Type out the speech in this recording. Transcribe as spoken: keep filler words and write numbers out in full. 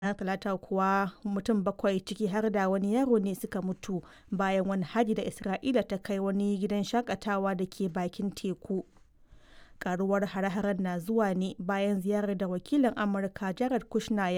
ranar Talata kuwa mutum bakwai ciki har da wani yaro ne suka mutu bayan wani hari da Isra'ila ta kai wani gidan shakatawa da ke bakin teku. Karuwar hare-haren na zuwa ne bayan ziyarar da wakilin Amurka Jared Kushner